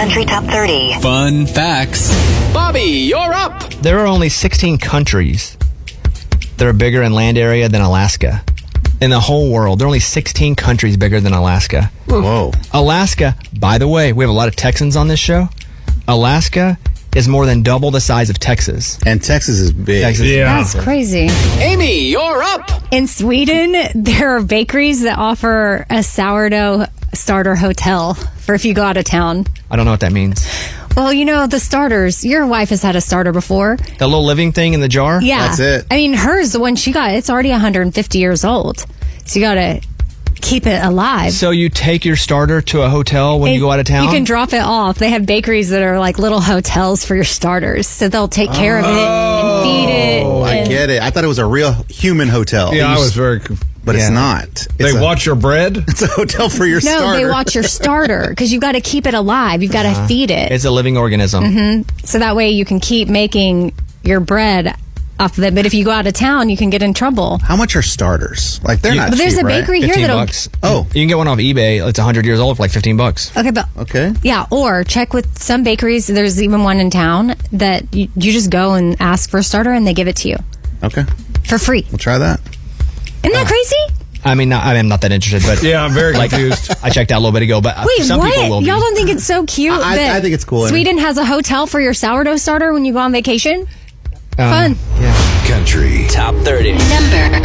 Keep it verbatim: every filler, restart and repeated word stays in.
Country Top thirty. Fun facts. Bobby, you're up. There are only sixteen countries that are bigger in land area than Alaska. In the whole world, there are only sixteen countries bigger than Alaska. Whoa. Alaska, by the way, we have a lot of Texans on this show. Alaska is more than double the size of Texas. And Texas is big. Texas is That's massive. crazy. Amy, you're up. In Sweden, there are bakeries that offer a sourdough starter hotel for if you go out of town. I don't know what that means. Well, you know, the starters, your wife has had a starter before. That little living thing in the jar? Yeah. That's it. I mean, hers, the one she got, it's already one hundred fifty years old. So you got to keep it alive. So you take your starter to a hotel when And you go out of town? You can drop it off. They have bakeries that are like little hotels for your starters. So they'll take care of it and feed it. Oh, I and- get it. I thought it was a real human hotel. Yeah, I was very. conf- But it's Yeah. not. It's They a, watch your bread. It's a hotel for your No, starter. they watch your starter because you've got to keep it alive. You've got to feed it. It's a living organism. So that way you can keep making your bread off of it. But if you go out of town, you can get in trouble. How much are starters? Like, they're You- not But there's cheap, a right? bakery here fifteen that'll... bucks. Oh. You can get one off eBay. It's one hundred years old for like fifteen bucks. Okay, but... Okay. Yeah, or check with some bakeries. There's even one in town that you, you just go and ask for a starter and they give it to you Okay. for free. We'll try that. Isn't that crazy? I mean, not, I'm not that interested, but Yeah, I'm very like, confused. I checked out a little bit ago, but Wait, some what? people will be. Y'all don't think it's so cute I- I- that I think it's cool, isn't it? Sweden has a hotel for your sourdough starter when you go on vacation? Um, Fun. Yeah. Country Top thirty. Number